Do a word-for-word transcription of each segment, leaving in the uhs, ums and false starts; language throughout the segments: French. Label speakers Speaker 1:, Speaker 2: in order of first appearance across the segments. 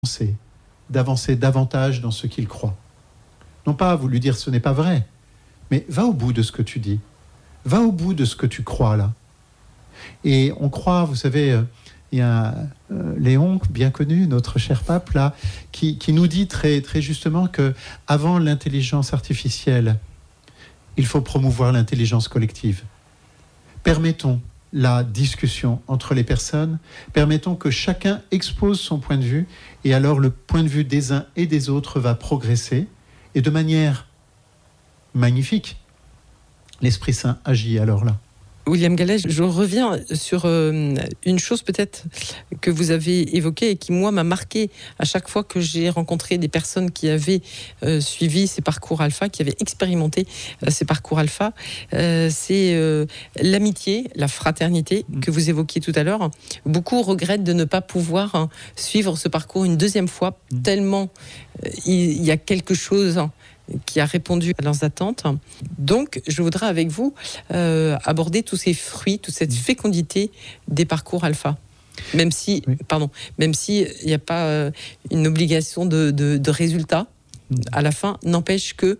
Speaker 1: d'avancer, d'avancer davantage dans ce qu'il croit. Non pas vous lui dire ce n'est pas vrai, mais va au bout de ce que tu dis. Va au bout de ce que tu crois là. Et on croit, vous savez, euh, il y a euh, Léon, bien connu, notre cher pape là, qui, qui nous dit très, très justement que avant l'intelligence artificielle, il faut promouvoir l'intelligence collective. Permettons la discussion entre les personnes, permettons que chacun expose son point de vue, et alors le point de vue des uns et des autres va progresser, et de manière magnifique, l'Esprit Saint agit alors là.
Speaker 2: William Gallet, je reviens sur euh, une chose peut-être que vous avez évoquée et qui, moi, m'a marqué à chaque fois que j'ai rencontré des personnes qui avaient euh, suivi ces parcours alpha, qui avaient expérimenté euh, ces parcours alpha. Euh, c'est euh, l'amitié, la fraternité que vous évoquiez tout à l'heure. Beaucoup regrettent de ne pas pouvoir hein, suivre ce parcours une deuxième fois, mmh. tellement euh, il y a quelque chose... Hein, qui a répondu à leurs attentes. Donc, je voudrais avec vous euh, aborder tous ces fruits, toute cette fécondité des parcours alpha. Même si, oui. pardon, même si il n'y a pas euh, une obligation de, de, de résultat à la fin, n'empêche que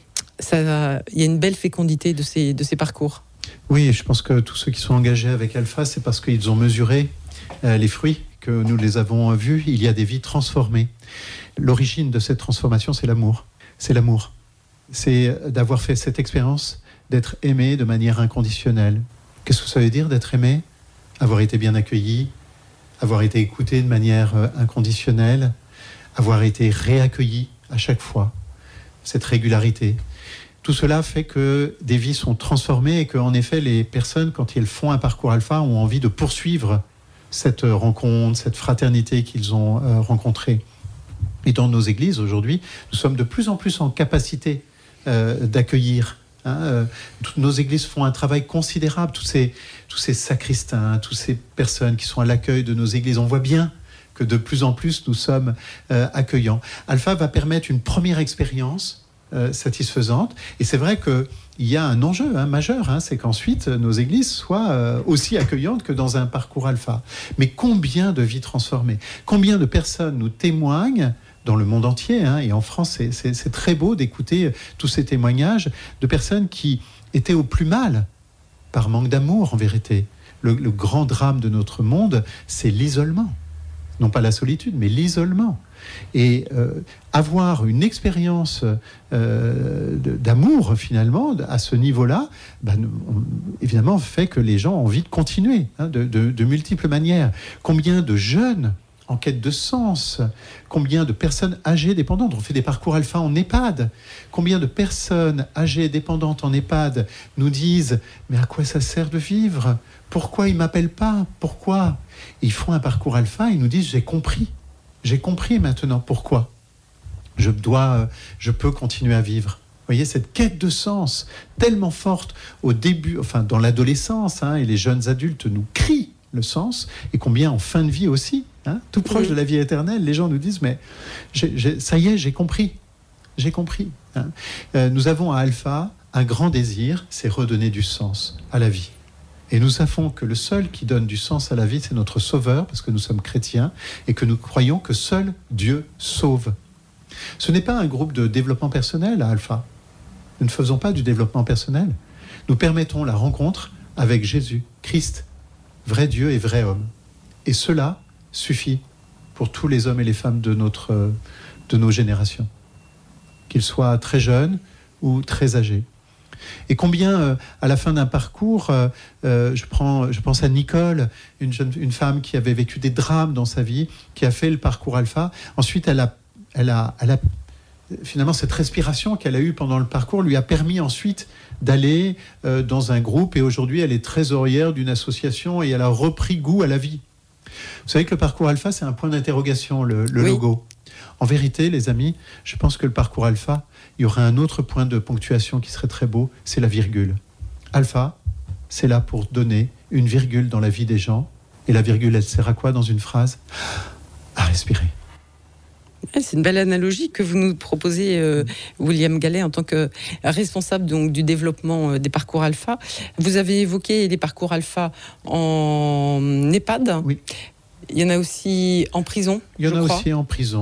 Speaker 2: ça, il y a une belle fécondité de ces, de ces parcours.
Speaker 1: Oui, je pense que tous ceux qui sont engagés avec Alpha, c'est parce qu'ils ont mesuré euh, les fruits, que nous les avons vus. Il y a des vies transformées. L'origine de cette transformation, c'est l'amour. C'est l'amour. C'est d'avoir fait cette expérience, d'être aimé de manière inconditionnelle. Qu'est-ce que ça veut dire d'être aimé ? Avoir été bien accueilli, avoir été écouté de manière inconditionnelle, avoir été réaccueilli à chaque fois. Cette régularité. Tout cela fait que des vies sont transformées et qu'en effet, les personnes, quand elles font un parcours alpha, ont envie de poursuivre cette rencontre, cette fraternité qu'ils ont euh, rencontrée. Et dans nos églises, aujourd'hui, nous sommes de plus en plus en capacité euh, d'accueillir. Hein, euh, toutes nos églises font un travail considérable. Tous ces, tous ces sacristains, toutes ces personnes qui sont à l'accueil de nos églises, on voit bien que de plus en plus, nous sommes euh, accueillants. Alpha va permettre une première expérience euh, satisfaisante. Et c'est vrai qu'il y a un enjeu hein, majeur, hein, c'est qu'ensuite, nos églises soient euh, aussi accueillantes que dans un parcours alpha. Mais combien de vies transformées ? Combien de personnes nous témoignent dans le monde entier, hein, et en France, c'est, c'est, c'est très beau d'écouter tous ces témoignages de personnes qui étaient au plus mal, par manque d'amour en vérité. Le, le grand drame de notre monde, c'est l'isolement. Non pas la solitude, mais l'isolement. Et euh, avoir une expérience euh, de, d'amour, finalement, à ce niveau-là, ben, on, évidemment, fait que les gens ont envie de continuer, hein, de, de, de multiples manières. Combien de jeunes en quête de sens, combien de personnes âgées dépendantes, on fait des parcours alpha en EHPAD, combien de personnes âgées dépendantes en EHPAD nous disent « mais à quoi ça sert de vivre ? Pourquoi ils ne m'appellent pas ? Pourquoi ?» Ils font un parcours alpha, ils nous disent « j'ai compris, j'ai compris maintenant pourquoi je dois, je peux continuer à vivre ». Vous voyez, cette quête de sens tellement forte au début, enfin dans l'adolescence, hein, et les jeunes adultes nous crient le sens, et combien en fin de vie aussi, hein, tout proche de la vie éternelle, les gens nous disent, mais j'ai, j'ai, ça y est, j'ai compris, j'ai compris. Hein. Euh, nous avons à Alpha un grand désir, c'est redonner du sens à la vie. Et nous savons que le seul qui donne du sens à la vie, c'est notre Sauveur, parce que nous sommes chrétiens, et que nous croyons que seul Dieu sauve. Ce n'est pas un groupe de développement personnel à Alpha. Nous ne faisons pas du développement personnel. Nous permettons la rencontre avec Jésus, Christ, vrai Dieu et vrai homme. Et cela suffit pour tous les hommes et les femmes de, notre, de nos générations, qu'ils soient très jeunes ou très âgés. Et combien, euh, à la fin d'un parcours, euh, euh, je, prends, je pense à Nicole, une, jeune, une femme qui avait vécu des drames dans sa vie, qui a fait le parcours alpha. Ensuite, elle a, elle a, elle a finalement, cette respiration qu'elle a eue pendant le parcours lui a permis ensuite d'aller euh, dans un groupe, et aujourd'hui elle est trésorière d'une association et elle a repris goût à la vie. Vous savez que le parcours alpha, c'est un point d'interrogation, le, le oui. logo. En vérité, les amis, je pense que le parcours alpha, il y aurait un autre point de ponctuation qui serait très beau, c'est la virgule. Alpha, c'est là pour donner une virgule dans la vie des gens, et la virgule, elle sert à quoi dans une phrase ? À respirer.
Speaker 2: C'est une belle analogie que vous nous proposez, euh, William Gallet, en tant que responsable donc, du développement euh, des parcours alpha. Vous avez évoqué les parcours alpha en EHPAD.
Speaker 1: Oui.
Speaker 2: Il y en a aussi en prison.
Speaker 1: Il y en
Speaker 2: je
Speaker 1: a
Speaker 2: crois.
Speaker 1: aussi en prison.